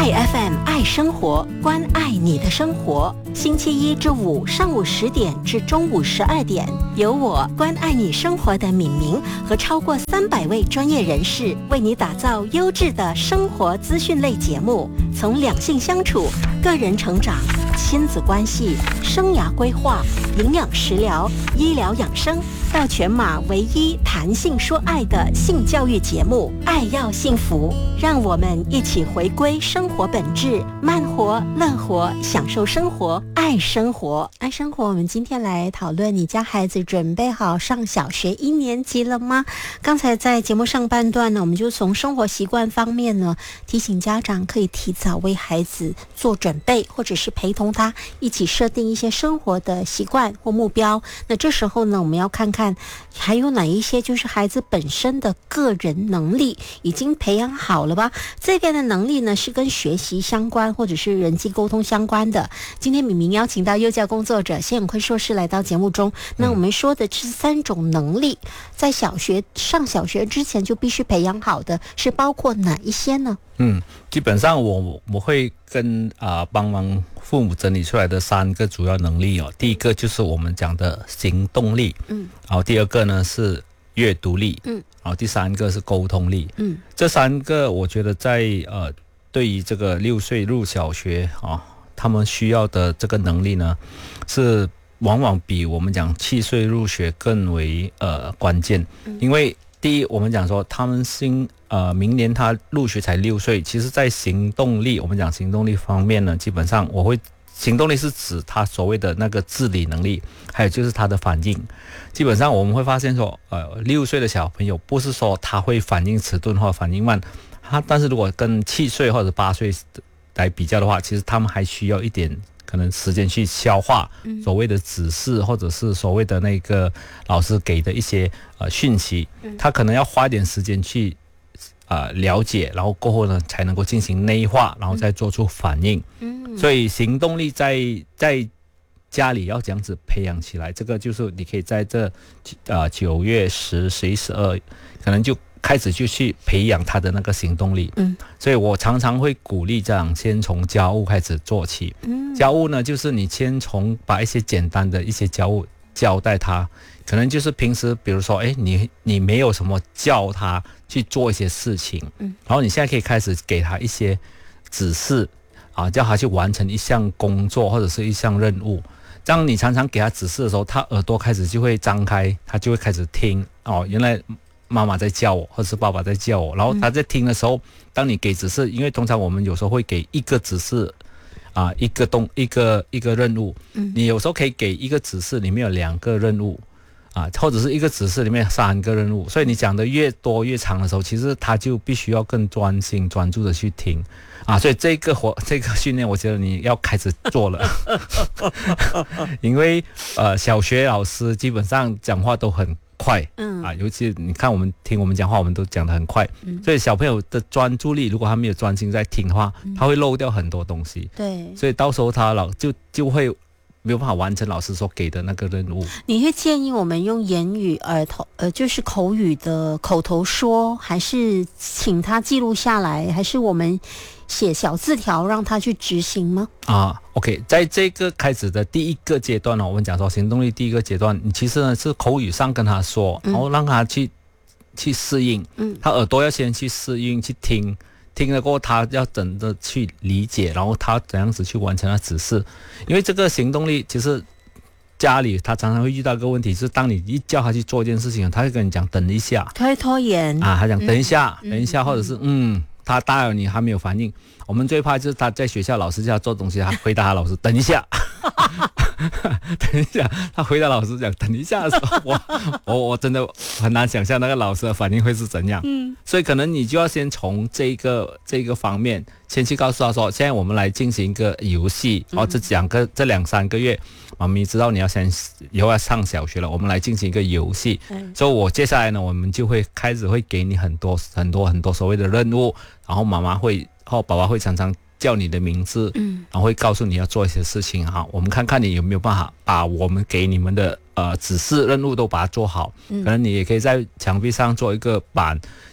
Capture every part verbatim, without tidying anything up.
爱 F M 爱生活，关爱你的生活。星期一至五上午十点至中午十二点，由我关爱你生活的敏明和超过三百位专业人士为你打造优质的生活资讯类节目，从两性相处、个人成长、亲子关系、生涯规划、营养食疗、医疗养生，到全马唯一谈性说爱的性教育节目《爱要幸福》，让我们一起回归生活本质，慢活、乐活，享受生活，爱生活。爱生活，我们今天来讨论：你家孩子准备好上小学一年级了吗？刚才在节目上半段呢，我们就从生活习惯方面呢，提醒家长可以提早为孩子做准备，或者是陪同他一起设定一些生活的习惯或目标。那这时候呢，我们要看看还有哪一些就是孩子本身的个人能力已经培养好了吧？这边的能力呢是跟学习相关，或者是人际沟通相关的。今天敏明邀请到幼教工作者谢永坤硕士来到节目中。那我们说的这三种能力，在小学上小学之前就必须培养好的，是包括哪一些呢？ 嗯，基本上我我会跟啊、呃、帮忙父母整理出来的三个主要能力哦。第一个就是我们讲的行动力，嗯，然后第二个呢是阅读力，嗯，然后第三个是沟通力，嗯，这三个我觉得在呃对于这个六岁入小学啊，他们需要的这个能力呢，是往往比我们讲七岁入学更为呃关键，嗯、因为第一我们讲说他们新呃明年他入学才六岁，其实在行动力，我们讲行动力方面呢，基本上我会行动力是指他所谓的那个自理能力，还有就是他的反应。基本上我们会发现说，呃，六岁的小朋友不是说他会反应迟钝或反应慢，他但是如果跟七岁或者八岁来比较的话，其实他们还需要一点可能时间去消化所谓的指示，或者是所谓的那个老师给的一些呃讯息，他可能要花一点时间去呃了解，然后过后呢才能够进行内化，然后再做出反应。嗯，所以行动力在在家里要这样子培养起来，这个就是你可以在这呃九月十、十一、十二，可能就开始就去培养他的那个行动力。嗯，所以我常常会鼓励家长先从家务开始做起。嗯，家务呢，就是你先从把一些简单的一些家务交代他，可能就是平时比如说，哎，你你没有什么叫他去做一些事情，嗯，然后你现在可以开始给他一些指示啊，叫他去完成一项工作或者是一项任务。这样你常常给他指示的时候，他耳朵开始就会张开，他就会开始听哦，原来妈妈在叫我，或是爸爸在叫我，然后他在听的时候，当你给指示，因为通常我们有时候会给一个指示啊，一个动一个一个任务，你有时候可以给一个指示里面有两个任务啊，或者是一个指示里面三个任务，所以你讲的越多越长的时候，其实他就必须要更专心专注的去听啊，所以这个活这个训练，我觉得你要开始做了，因为呃小学老师基本上讲话都很快，嗯啊，尤其你看我们听我们讲话，我们都讲得很快，嗯，所以小朋友的专注力，如果他没有专心在听的话，嗯，他会漏掉很多东西，对，所以到时候他老就就会没有办法完成老师所给的那个任务。 你会建议我们用言语耳头呃，就是口语的口头说，还是请他记录下来，还是我们写小字条让他去执行吗？ 啊 ，OK， 在这个开始的第一个阶段呢，我们讲说行动力第一个阶段，你其实呢是口语上跟他说，然后让他去去适应，嗯，他耳朵要先去适应去听。听了过后，他要真的去理解，然后他怎样子去完成他指示。因为这个行动力，其实家里他常常会遇到一个问题，是当你一叫他去做一件事情，他会跟你讲等一下， 他会拖延啊，他讲等一下，嗯、等一下，或者是嗯，他打扰你还没有反应。我们最怕就是他在学校老师叫他做东西，他回答他老师等一下。等一下，他回答老师讲等一下的时候，我我我真的很难想象那个老师的反应会是怎样。嗯，所以可能你就要先从这个这个方面先去告诉他说，现在我们来进行一个游戏，然后这两个这两三个月，妈咪知道你要先以后要上小学了，我们来进行一个游戏。嗯，所以我接下来呢，我们就会开始会给你很多很多很多所谓的任务，然后妈妈会或爸爸会常常叫你的名字，嗯，然后会告诉你要做一些事情哈，我们看看你有没有办法把我们给你们的呃指示任务都把它做好，嗯，可能你也可以在墙壁上做一个板，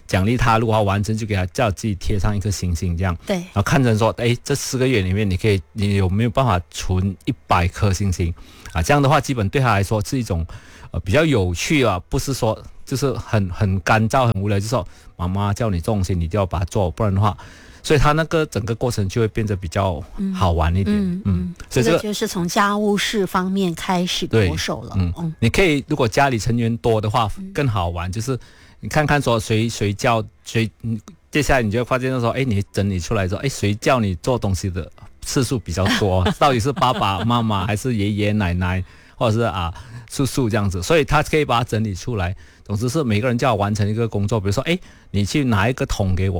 奖励他，如果他完成，就给他叫自己贴上一颗星星，这样。 对。 然后看成说，哎，这四个月里面，你可以，你有没有办法存一百颗星星啊？这样的话，基本对他来说是一种呃比较有趣啊，不是说就是很很干燥、很无聊，就是说妈妈叫你做东西，你就要把它做，不然的话。所以他那个整个过程就会变得比较好玩一点，嗯， 嗯，所以这个就是从家务事方面开始着手了， 嗯，嗯你可以如果家里成员多的话更好玩，就是你看看说谁谁叫谁，接下来你就会发现说，哎，你整理出来说，哎，谁叫你做东西的次数比较多，到底是爸爸妈妈还是爷爷奶奶，或者是啊叔叔这样子，所以他可以把它整理出来。总之是每个人就要完成一个工作，比如说，哎，你去拿一个桶给我。